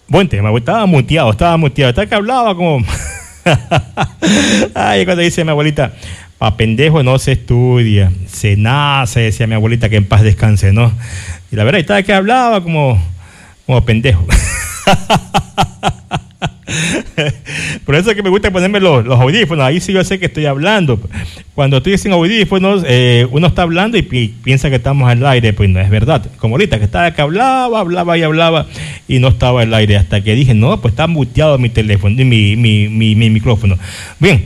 Buen tema, estaba muteado. Hasta que hablaba como... Ay, cuando dice mi abuelita, pa' pendejo no se estudia, se nace, decía mi abuelita, que en paz descanse, ¿no? Y la verdad, estaba que hablaba como pendejo. Por eso es que me gusta ponerme los audífonos. Ahí sí yo sé que estoy hablando. Cuando estoy sin audífonos, uno está hablando y piensa que estamos al aire. Pues no es verdad. Como ahorita que estaba que hablaba y no estaba al aire. Hasta que dije, no, pues está muteado mi teléfono, mi micrófono. Bien,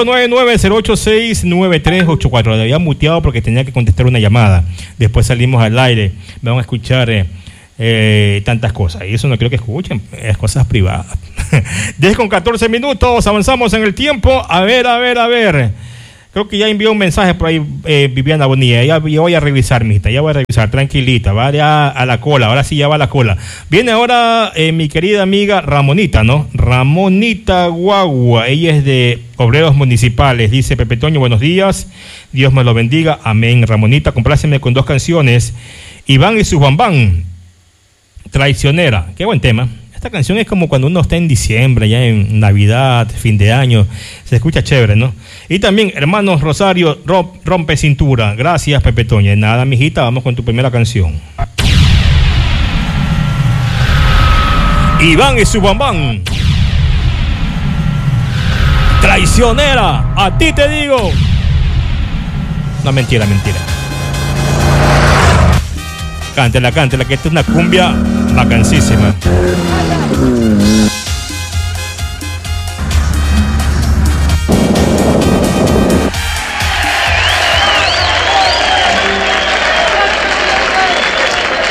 099-086-9384. Lo había muteado porque tenía que contestar una llamada. Después salimos al aire. Vamos a escuchar tantas cosas. Y eso no creo que escuchen. Es cosas privadas. 10:14 minutos, avanzamos en el tiempo. A ver. Creo que ya envió un mensaje por ahí Viviana Bonilla. Ya voy a revisar, mijita. Ya voy a revisar, tranquilita. Va ya a la cola. Ahora sí ya va a la cola. Viene ahora mi querida amiga Ramonita, ¿no? Ramonita Guagua. Ella es de Obreros Municipales. Dice Pepe Toño, buenos días. Dios me lo bendiga. Amén. Ramonita, compláceme con 2 canciones. Iván y su Bambán. Traicionera. Qué buen tema. Esta canción es como cuando uno está en diciembre, ya en Navidad, fin de año. Se escucha chévere, ¿no? Y también, hermanos Rosario, rompe cintura. Gracias, Pepe Toña. Nada, mijita, vamos con tu primera canción. Iván y su Bambán. Traicionera. A ti te digo. No, mentira. Cántela, que esta es una cumbia bacanísima.